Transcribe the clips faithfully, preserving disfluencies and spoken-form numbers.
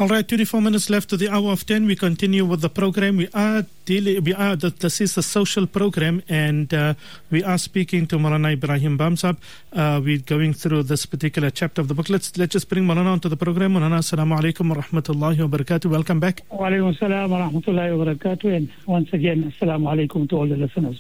All right, twenty-four minutes left to the hour of ten. We continue with the program. We are dealing, we are, this is a social program, and uh, we are speaking to Maulana Ibrahim Bamsab. Uh, we're going through this particular chapter of the book. Let's let's just bring Maulana onto the program. Maulana, assalamu alaikum wa rahmatullahi wa barakatuh. Welcome back. Wa alaikum assalam wa rahmatullahi wa barakatuh. And once again, assalamu alaikum to all the listeners.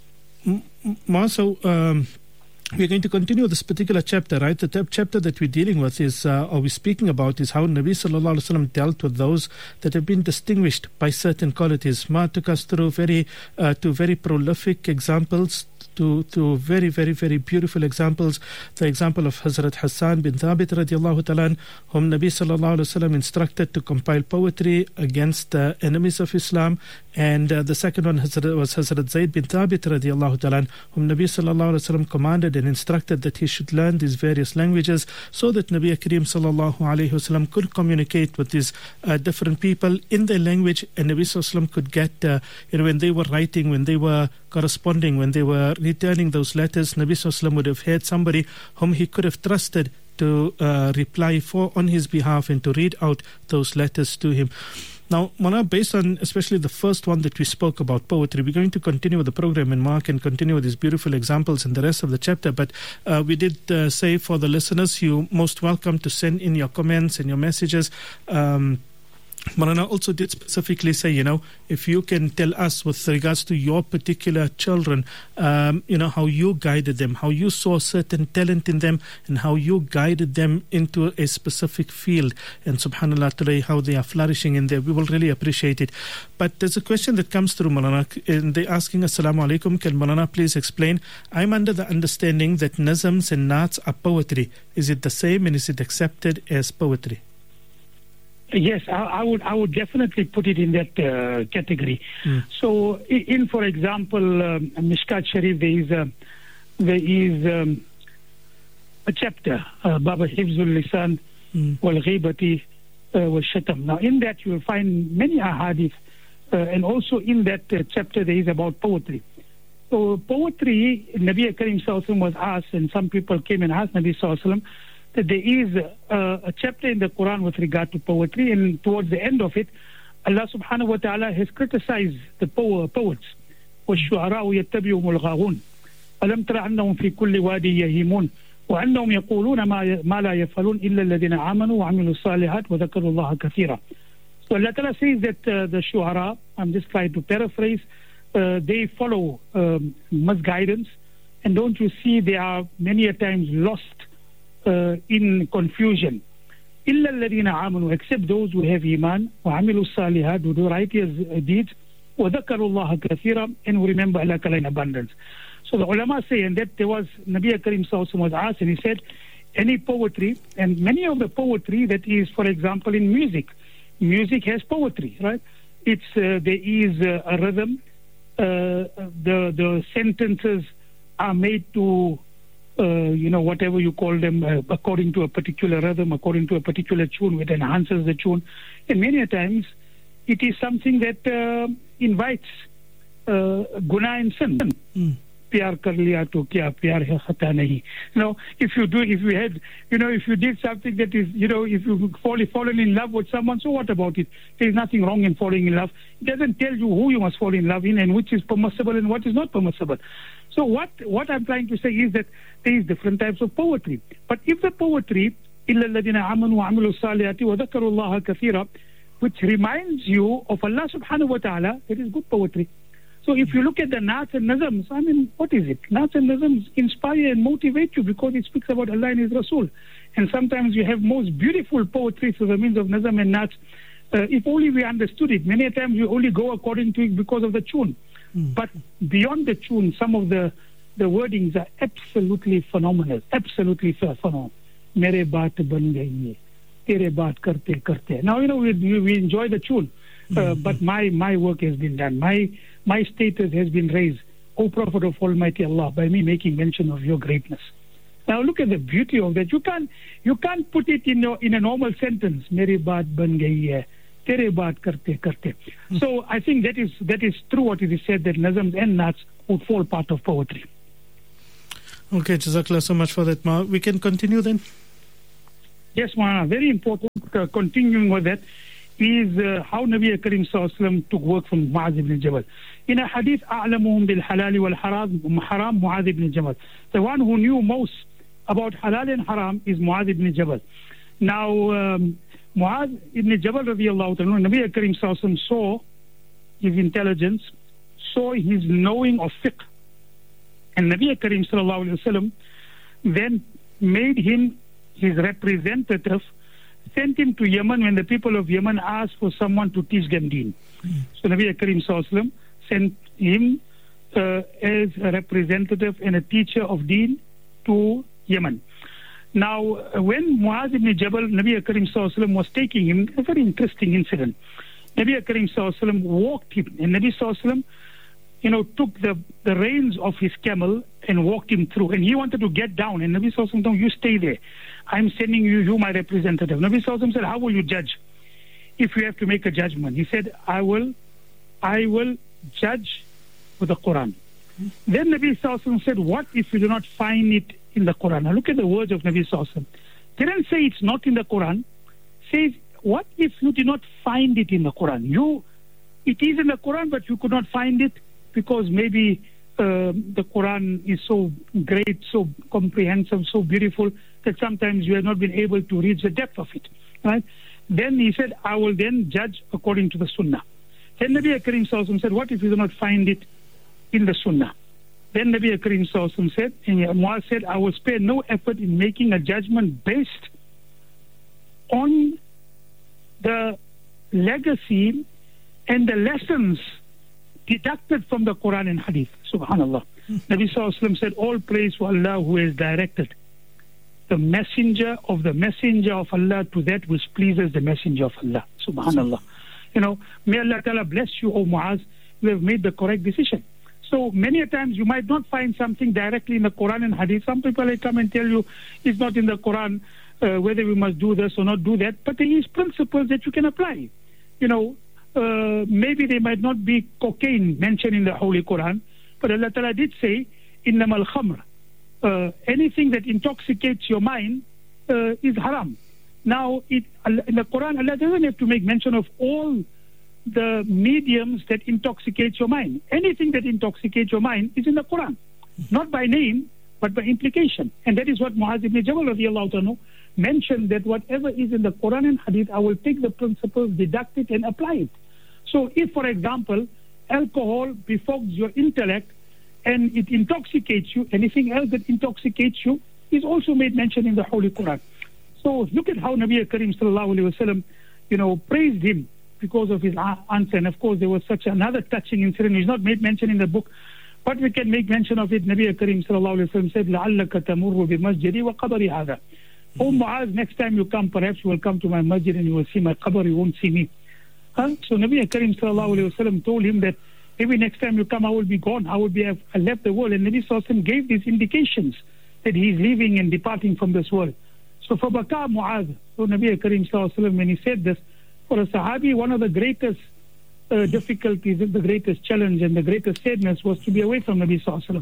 Ma, so um, we're going to continue this particular chapter, right? The third chapter that we're dealing with is, uh, or we're speaking about, is how Nabi Sallallahu Alaihi Wasallam dealt with those that have been distinguished by certain qualities. Ma took us through very, uh, to very prolific examples, to, to very, very, very beautiful examples. The example of Hazrat Hassan bin Thabit radiallahu ta'ala, whom Nabi Sallallahu Alaihi Wasallam instructed to compile poetry against the enemies of Islam. And uh, the second one was Hazrat Zayd bin Thabit radiallahu ta'ala, whom Nabi Sallallahu Alaihi Wasallam commanded and instructed that he should learn these various languages so that Nabi Kareem Sallallahu Alaihi Wasallam could communicate with these uh, different people in their language, and Nabi Sallallahu Alaihi Wasallam could get, uh, you know, when they were writing, when they were corresponding, when they were returning those letters, Nabi Sallallahu Alaihi Wasallam would have had somebody whom he could have trusted to uh, reply for on his behalf and to read out those letters to him. Now, Mona, based on especially the first one that we spoke about, poetry, we're going to continue with the program and Mark and continue with these beautiful examples in the rest of the chapter. But uh, we did uh, say for the listeners, you're most welcome to send in your comments and your messages. Um, Maulana also did specifically say, you know, if you can tell us with regards to your particular children, um, you know, how you guided them, how you saw certain talent in them and how you guided them into a specific field. And subhanAllah, today, how they are flourishing in there. We will really appreciate it. But there's a question that comes through, Maulana, and they're asking, Assalamu alaikum, can Maulana please explain? I'm under the understanding that nazms and naats are poetry. Is it the same and is it accepted as poetry? Yes, I, I would I would definitely put it in that uh, category. Mm. So, in, for example, um, Mishkat Sharif, there is a, there is um, a chapter, uh, Baba Hifzul Lisan wal Ghibati wal Shatam. Now, in that you will find many ahadith, uh, and also in that uh, chapter there is about poetry. So, poetry, Nabi Karim Sallallahu Alaihi Wasallam was asked, and some people came and asked Nabi Sallallahu Alaihi Wasallam, that there is a, a chapter in the Quran with regard to poetry, and towards the end of it, Allah subhanahu wa ta'ala has criticized the po- poets. وَالشُّعَرَاءُ يَتَّبِعُهُمُ الْغَاوُونَ أَلَمْ تَرَ أَنَّهُم فِي كُلِّ وَادٍ يَهِيمُونَ وَأَنَّهُمْ يَقُولُونَ مَا لَا يَفْعَلُونَ إِلَّا الَّذِينَ آمَنُوا وَعَمِلُوا الصَّالِحَاتِ وَذَكَرُوا اللَّهَ كَثِيرًا. So Allah ta'ala says that uh, the Shu'ara, I'm just trying to paraphrase, uh, they follow um, misguidance, and don't you see they are many a times lost Uh, in confusion. إِلَّا الَّذِينَ آمَنُوا, except those who have iman, وَعَمِلُوا الصَّالِحَاتِ, who do righteous deeds, وَذَكَرُوا اللَّهَ كَثِيرًا, and who remember Allah Ta'ala in abundance. So the ulama say, and that there was, Nabi Karim Sallallahu Alaihi Wasallam was asked, and he said, any poetry, and many of the poetry that is, for example, in music, music has poetry, right? It's, uh, there is uh, a rhythm, uh, the, the sentences are made to Uh, you know, whatever you call them, uh, according to a particular rhythm, according to a particular tune, which enhances the tune. And many a times, it is something that uh, invites uh, guna and sin. Mm. Pyar kar liya to kya pyar hai khata nahi. You know, if you do, if you had, you know, if you did something that is, you know, if you fall fallen in love with someone, so what about it? There is nothing wrong in falling in love. It doesn't tell you who you must fall in love in and which is permissible and what is not permissible. So what what I'm trying to say is that there is different types of poetry. But if the poetry, إِلَّا الَّذِينَ آمَنُوا وَعَمِلُوا الصَّالِحَاتِ وَذَكَرُوا اللَّهَ كَثِيرًا, which reminds you of Allah subhanahu wa ta'ala, that is good poetry. So if you look at the Naats and Nazms, I mean, what is it? Naats and Nazms inspire and motivate you because it speaks about Allah and His Rasul. And sometimes you have most beautiful poetry through the means of Nazm and Naats. Uh, if only we understood it. Many times we only go according to it because of the tune. Mm. But beyond the tune, some of the, the wordings are absolutely phenomenal. Absolutely phenomenal. Mere baat ban gayi, tere baat karte karte. Now, you know, we, we enjoy the tune. Uh, mm-hmm. But my, my work has been done. My my status has been raised, O Prophet of Almighty Allah, by me making mention of your greatness. Now look at the beauty of that. You can't you can't put it in a, in a normal sentence. Mere baat ban gayi hai, tere baat karte karte. So I think that is that is true what it is said that nazms and naats would fall part of poetry. Okay, Jazakallah so much for that, Ma. We can continue then. Yes, Maulana, very important. Uh, continuing with that is uh, how Nabi Karim Sallallahu Alaihi Wasallam took work from Mu'adh ibn Jabal. In a hadith, أعلمهم بالحلال والحرام حرام Mu'adh ibn Jabal. The one who knew most about halal and haram is Mu'adh ibn Jabal. Now, um, Mu'adh ibn Jabal radiallahu ta'ala, Nabi Karim Sallallahu Alaihi Wasallam saw his intelligence, saw his knowing of fiqh. And Nabi Karim Sallallahu Alaihi Wasallam then made him his representative, sent him to Yemen when the people of Yemen asked for someone to teach them deen. Mm. So Nabi Karim Sallallahu Alaihi Wasallam sent him uh, as a representative and a teacher of deen to Yemen. Now, when Mu'adh ibn Jabal, Nabi Karim Sallallahu Alaihi Wasallam was taking him, a very interesting incident. Nabi Karim Sallallahu Alaihi Wasallam walked him, and Nabi Sallallahu Alaihi Wasallam, you know, took the, the reins of his camel and walked him through. And he wanted to get down, and Nabi Sallallahu Alaihi Wasallam told him, you stay there. I'm sending you, you my representative. Nabi Sallallahu Alaihi Wasallam said, how will you judge if you have to make a judgment? He said, I will, I will judge with the Quran. Mm-hmm. Then Nabi Sallallahu Alaihi Wasallam said, what if you do not find it in the Quran? Now look at the words of Nabi Sallallahu Alaihi Wasallam. Didn't say it's not in the Quran. Says, what if you do not find it in the Quran? You, it is in the Quran, but you could not find it because maybe uh, the Quran is so great, so comprehensive, so beautiful that sometimes you have not been able to reach the depth of it. Right? Then he said, I will then judge according to the Sunnah. Then Nabi Karim Sallallahu Alaihi Wasallam said, what if you do not find it in the Sunnah? Then Nabi Karim Sallallahu Alaihi Wasallam said, and Mu'adh said, I will spare no effort in making a judgment based on the legacy and the lessons deducted from the Quran and Hadith. Subhanallah. Hmm. Nabi Sallallahu Alaihi Wasallam said, all praise for Allah who has directed the messenger of the messenger of Allah to that which pleases the messenger of Allah. Subhanallah. You know, may Allah Ta'ala bless you, O Mu'adh. You have made the correct decision. So many a times you might not find something directly in the Quran and Hadith. Some people will come and tell you it's not in the Quran, uh, whether we must do this or not do that. But there is principles that you can apply. You know, uh, maybe there might not be cocaine mentioned in the Holy Quran, but Allah Ta'ala did say, innamal khamr. Uh, anything that intoxicates your mind uh, is haram. Now, it, in the Quran, Allah doesn't have to make mention of all the mediums that intoxicate your mind. Anything that intoxicates your mind is in the Quran. Not by name, but by implication. And that is what Mu'adh ibn Jabal radiallahu anhu mentioned, that whatever is in the Quran and Hadith, I will take the principles, deduct it, and apply it. So if, for example, alcohol befogs your intellect and it intoxicates you, anything else that intoxicates you is also made mention in the Holy Quran. So look at how Nabi Karim Sallallahu Alaihi Wasallam, you know, praised him because of his answer. And of course, there was such another touching incident. It's not made mention in the book, but we can make mention of it. Nabi Karim Sallallahu Alaihi Wasallam said, لَعَلَّكَ تَمُرُّ بِمَسْجِدِي وَقَبَرِ هَذَا. Oh Mu'adh, next time you come, perhaps you will come to my masjid and you will see my qabr, you won't see me. Huh? So Nabi Karim Sallallahu Alaihi Wasallam told him that maybe next time you come, I will be gone. I will be, I left the world. And Nabi Sallallahu Alaihi Wasallam gave these indications that he is leaving and departing from this world. So for Baka Mu'adh, so Nabi Karim Sallallahu Alaihi Wasallam, when he said this, for a Sahabi, one of the greatest uh, difficulties, the greatest challenge and the greatest sadness was to be away from Nabi Sallallahu Alaihi Wasallam.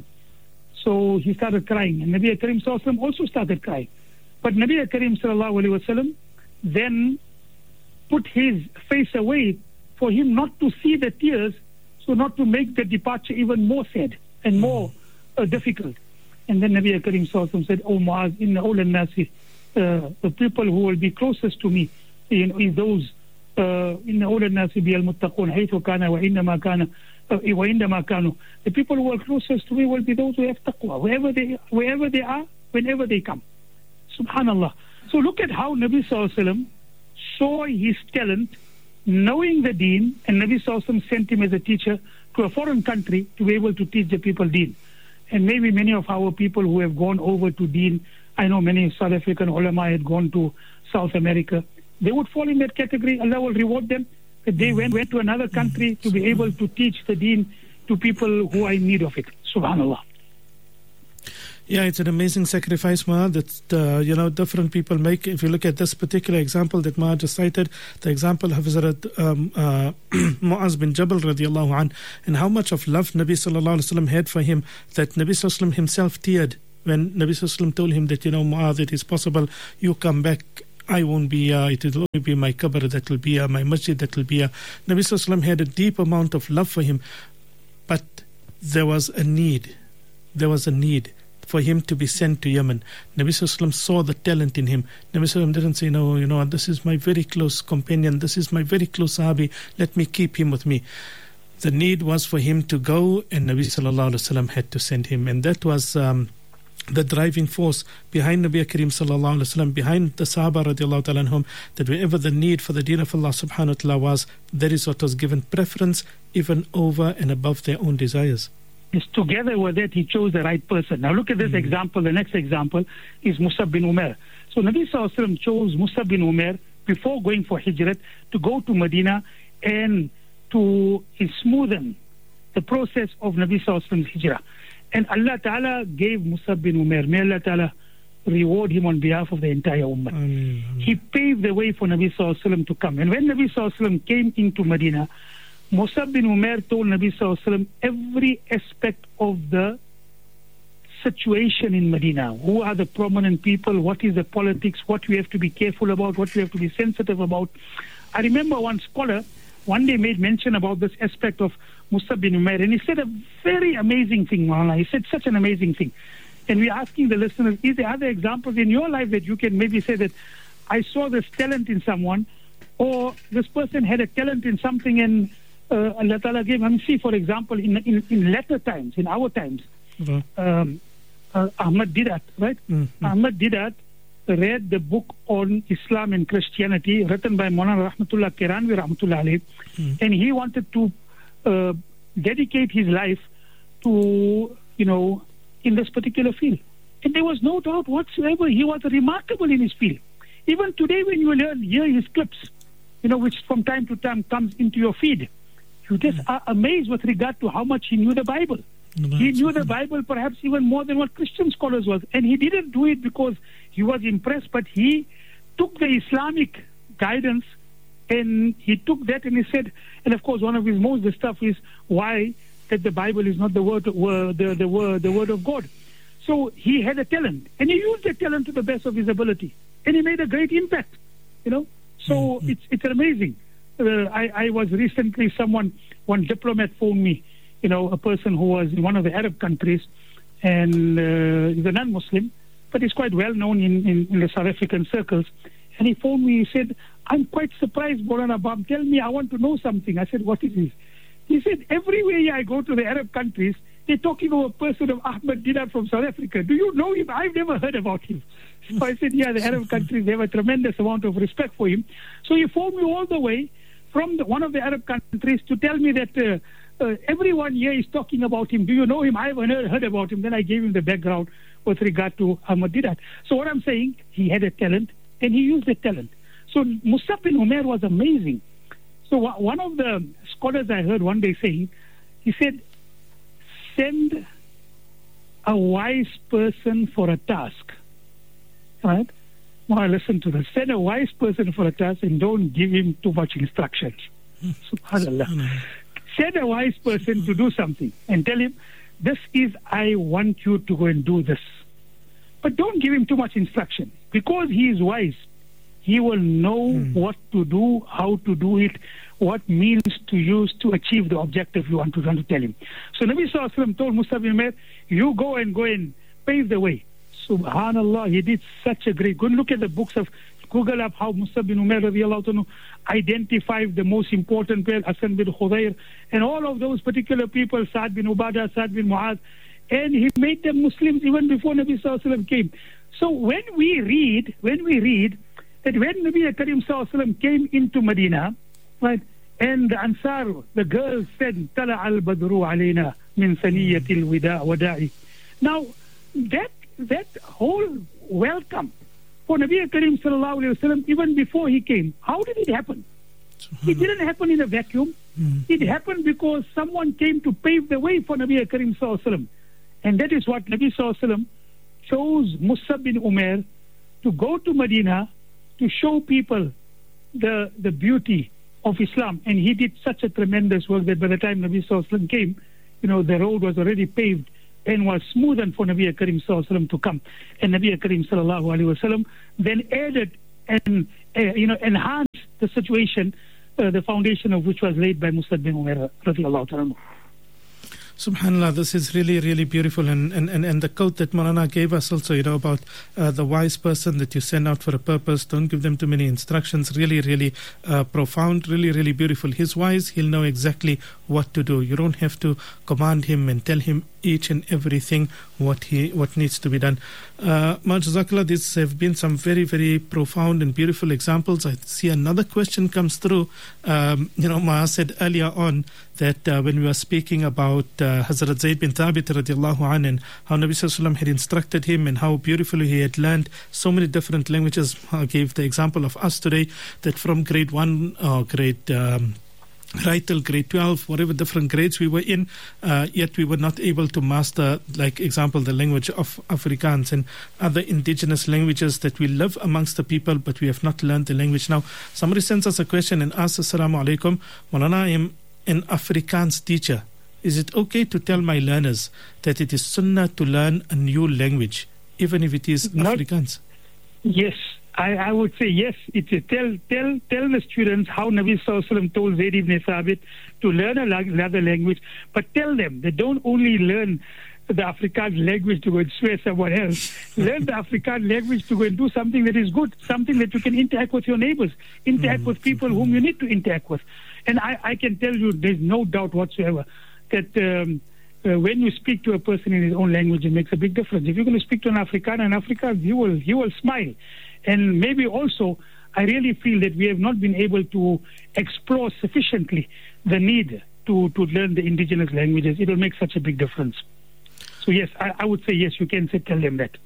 So he started crying, and Nabi Karim Sallallahu Alaihi Wasallam also started crying. But Nabi Karim Sallallahu Alaihi Wasallam then put his face away for him not to see the tears, so not to make the departure even more sad and more uh, difficult. And then Nabi Karim Sallallahu Alaihi Wasallam said, "O Mu'adh, inna awla an-nasi, the people who will be closest to me, you know, is those inna awla an-nasi bi al-muttaqun haythu kana wa innama kana wa indama kanu." The people who are closest to me will be those who have taqwa, wherever they wherever they are, whenever they come. Subhanallah. So look at how Nabi Sallallahu Alaihi Wasallam saw his talent, knowing the deen, and Nabi Sallallahu Alaihi Wasallam sent him as a teacher to a foreign country to be able to teach the people deen. And maybe many of our people who have gone over to deen, I know many South African ulama had gone to South America, they would fall in that category. Allah will reward them that they went, went to another country to be able to teach the deen to people who are in need of it. Subhanallah. Yeah, it's an amazing sacrifice, Mu'adh, that, uh, you know, different people make. If you look at this particular example that Mu'adh just cited, the example of Hazrat um, uh, Mu'adh bin Jabal radiallahu anh, and how much of love Nabi Sallallahu Alaihi Wasallam had for him, that Nabi Sallallahu Alaihi Wasallam himself teared when Nabi Sallallahu Alaihi Wasallam told him that, you know, Mu'adh, it is possible you come back I won't be here, it will only be my qabr that will be here, my masjid that will be here. Nabi Sallallahu Alaihi Wasallam had a deep amount of love for him, but there was a need. There was a need for him to be sent to Yemen. Nabi Sallallahu Alaihi Wasallam saw the talent in him. Nabi Sallallahu Alaihi Wasallam didn't say, no, you know, this is my very close companion, this is my very close sahabi, let me keep him with me. The need was for him to go, and Nabi Sallallahu Alaihi Wasallam had to send him. And that was um, the driving force behind Nabi Kareem Sallallahu Alaihi Wasallam, behind the Sahaba radiallahu ta'ala anhum, that wherever the need for the deen of Allah subhanahu wa ta'ala was, that is what was given preference even over and above their own desires. Yes, together with that, he chose the right person. Now look at this mm. example. The next example is Musab bin Umair. So Nabi Sallallahu Alaihi Wasallam chose Musab bin Umair before going for Hijrat to go to Medina and to smoothen the process of Nabi Sallallahu Alaihi Wasallam's Hijrah. And Allah Ta'ala gave Musab bin Umair, may Allah Ta'ala reward him on behalf of the entire Ummah. Ameen, ameen. He paved the way for Nabi Sallallahu Alaihi Wasallam to come. And when Nabi Sallallahu Alaihi Wasallam came into Medina, Musab bin Umair told Nabi Sallallahu Alaihi Wasallam every aspect of the situation in Medina. Who are the prominent people? What is the politics? What we have to be careful about? What we have to be sensitive about? I remember one scholar one day made mention about this aspect of Musab bin Umair, and he said a very amazing thing, Maulana. He said such an amazing thing. And we're asking the listeners, is there other examples in your life that you can maybe say that I saw this talent in someone, or this person had a talent in something and uh, Allah Ta'ala gave him? I mean, see, for example, in, in, in later times, in our times, mm-hmm. um, uh, Ahmad Didat, right? Mm-hmm. Ahmad Didat read the book on Islam and Christianity written by Maulana Rahmatullah Kiranvi Rahmatullah Alayhi, mm. and he wanted to uh, dedicate his life to, you know, in this particular field. And there was no doubt whatsoever he was remarkable in his field. Even today when you learn, hear his clips, you know, which from time to time comes into your feed, you just mm. are amazed with regard to how much he knew the Bible. No, he knew the Bible perhaps even more than what Christian scholars was. And he didn't do it because he was impressed, but he took the Islamic guidance and he took that and he said, and of course one of his most stuff is why that the Bible is not the word, word the, the word the word of God. So he had a talent, and he used the talent to the best of his ability, and he made a great impact, you know. So mm-hmm. it's it's amazing. Uh, I, I was recently, someone, one diplomat phoned me, you know, a person who was in one of the Arab countries, and uh, he's a non-Muslim, but he's quite well known in, in, in the South African circles. And he phoned me, he said, I'm quite surprised, Maulana Bam, tell me, I want to know something. I said, what is this? He said, everywhere I go to the Arab countries, they're talking of a person of Ahmad Didat from South Africa. Do you know him? I've never heard about him. So I said, yeah, the Arab countries, they have a tremendous amount of respect for him. So he phoned me all the way from the, one of the Arab countries to tell me that uh, uh, everyone here is talking about him. Do you know him? I haven't heard, heard about him. Then I gave him the background with regard to Ahmad Didat. So what I'm saying, he had a talent, and he used the talent. So Musab bin Umair was amazing. So one of the scholars I heard one day saying, he said, send a wise person for a task. Right? Now I listen to this. Send a wise person for a task and don't give him too much instructions. SubhanAllah. Send a wise person to do something and tell him, this is, I want you to go and do this. But don't give him too much instruction. Because he is wise, he will know mm. what to do, how to do it, what means to use to achieve the objective you want to, want to tell him. So Nabi Sallallahu Alaihi Wasallam told Musab bin Umair, you go and go and pave the way. Subhanallah, he did such a great. Go and look at the books of, Google up how Musab bin Umair radiallahu anhu identified the most important people, Hassan bin Khudayr, and all of those particular people, Sa'd bin Ubadah, Sa'd bin Mu'adh, and he made them Muslims even before Nabi Sallallahu Alaihi Wasallam came. So when we read, when we read that when Nabi Karim Sallallahu Alaihi Wasallam came into Medina, right, and the Ansar, the girls said, Tala al-Badru alayna min saniyatil wida wada'i. Now, that that whole welcome for Nabi Karim Sallallahu Alaihi Wasallam, even before he came, how did it happen? It didn't happen in a vacuum. Mm. It happened because someone came to pave the way for Nabi Karim Sallallahu Alaihi Wasallam. And that is what Nabi Sallallahu Alaihi Wasallam chose Musab bin Umair to go to Medina to show people the the beauty of Islam. And he did such a tremendous work that by the time Nabi Sallallahu Alaihi Wasallam came, you know, the road was already paved and was smoothened for Nabi Karim Sallallahu Alaihi Wasallam to come. And Nabi Karim Sallallahu Alaihi Wasallam then added and uh, you know, enhance the situation, uh, the foundation of which was laid by Mus'ab bin Umair radiallahu ta'ala. SubhanAllah, this is really, really beautiful. And, and, and, and the quote that Maulana gave us also, you know, about uh, the wise person that you send out for a purpose, don't give them too many instructions, really, really uh, profound, really, really beautiful. He's wise, he'll know exactly what to do. You don't have to command him and tell him each and everything what he what needs to be done. Uh, Jazakallah, these have been some very, very profound and beautiful examples. I see another question comes through. Um, you know, Ma said earlier on that uh, when we were speaking about uh, Hazrat Zayd bin Thabit radiallahu anhu and how Nabi Sallallahu Alaihi Wasallam had instructed him and how beautifully he had learned so many different languages. I gave the example of us today that from grade one or grade um, right till grade twelve, whatever different grades we were in, uh, yet we were not able to master, like example, the language of Afrikaans and other indigenous languages that we live amongst the people, but we have not learned the language. Now, somebody sends us a question and asks, Assalamu alaikum, Maulana, I am an Afrikaans teacher. Is it okay to tell my learners that it is sunnah to learn a new language, even if it is not, Afrikaans? Yes. I, I would say yes. It's a tell tell tell the students how Nabi Sallallahu Alaihi Wasallam told Zayd ibn Thabit to learn another language, but tell them they don't only learn the Afrikaans language to go and swear someone else. Learn the Afrikaans language to go and do something that is good, something that you can interact with your neighbors, interact mm-hmm. with people whom you need to interact with. And I, I can tell you, there's no doubt whatsoever that um, uh, when you speak to a person in his own language, it makes a big difference. If you're going to speak to an Afrikaner in Africa, he will he will smile. And maybe also, I really feel that we have not been able to explore sufficiently the need to, to learn the indigenous languages. It will make such a big difference. So yes, I, I would say yes, you can say, tell them that.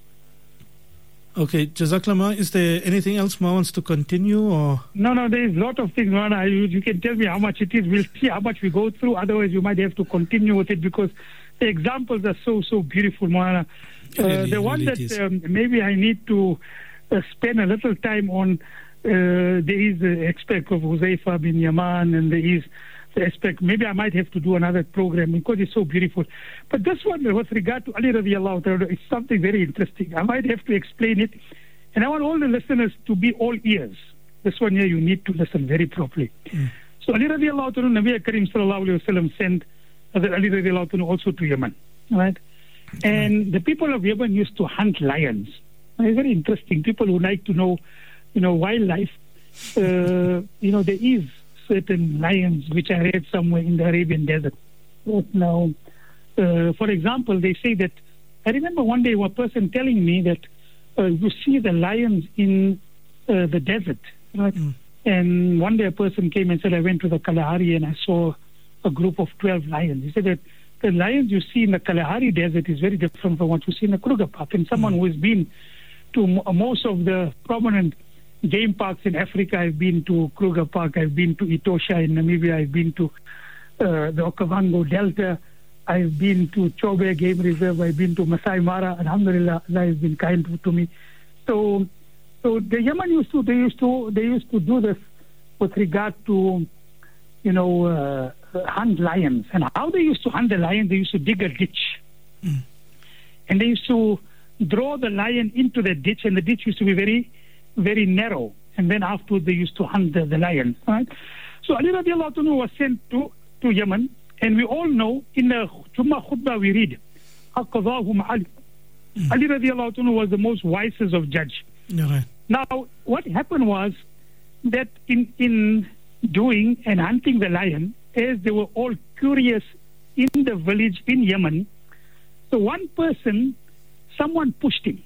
Okay, Jazakallah, Ma, is there anything else Ma wants to continue? Or No, no, there is a lot of things, Ma. You, you can tell me how much it is. We'll see how much we go through. Otherwise, you might have to continue with it because the examples are so, so beautiful, Ma. Uh, really, the one really that um, maybe I need to Uh, spend a little time on, uh, there is the aspect of Huzaifa bin Yaman, and there is the aspect, maybe I might have to do another program because it's so beautiful. But this one with regard to Ali radiallahu ta'ala, it's something very interesting. I might have to explain it, and I want all the listeners to be all ears. This one here you need to listen very properly. Mm. So Ali radiallahu ta'ala, Nabi Karim sallallahu alayhi wa sallam sent Ali radiallahu ta'ala also to Yemen, right? And the people of Yemen used to hunt lions. It's very interesting. People who like to know, you know, wildlife, uh, you know, there is certain lions which I read somewhere in the Arabian desert. But now, uh, for example, they say that, I remember one day one person telling me that uh, you see the lions in uh, the desert, right? Mm. And one day a person came and said, I went to the Kalahari and I saw a group of twelve lions. He said that the lions you see in the Kalahari desert is very different from what you see in the Kruger Park. And someone mm. who has been to most of the prominent game parks in Africa. I've been to Kruger Park, I've been to Etosha in Namibia, I've been to uh, the Okavango Delta, I've been to Chobe Game Reserve, I've been to Masai Mara. Alhamdulillah, Allah has been kind to, to me. So, so the Yemen used to they used to they used to do this with regard to, you know, uh, hunt lions. And how they used to hunt the lion, they used to dig a ditch, mm. and they used to draw the lion into the ditch, and the ditch used to be very, very narrow. And then afterwards they used to hunt the, the lion. Right? So Ali radiallahu anhu was sent to, to Yemen, and we all know in the Jummah khutbah we read, Aqadahum Ali. Mm. Ali radiallahu anhu was the most wisest of judge. Okay. Now, what happened was that in, in doing and hunting the lion, as they were all curious in the village in Yemen, so one person, someone pushed him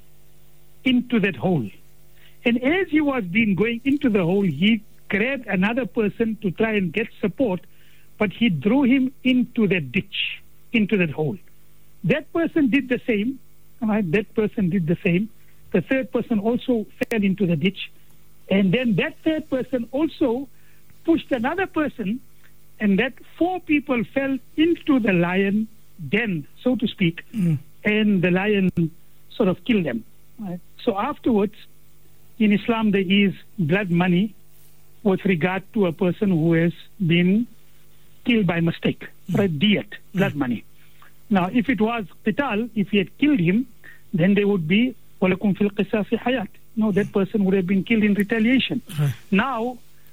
into that hole. And as he was being going into the hole, he grabbed another person to try and get support, but he drew him into that ditch, into that hole. That person did the same. Right? That person did the same. The third person also fell into the ditch. And then that third person also pushed another person, and that four people fell into the lion den, so to speak. Mm. And the lion sort of killed them. Right? So afterwards, in Islam, there is blood money with regard to a person who has been killed by mistake, mm. right? Diyat, blood mm. money. Now, if it was qital, if he had killed him, then there would be walakum fil qisasi hayat. no, that person would have been killed in retaliation. Right. Now,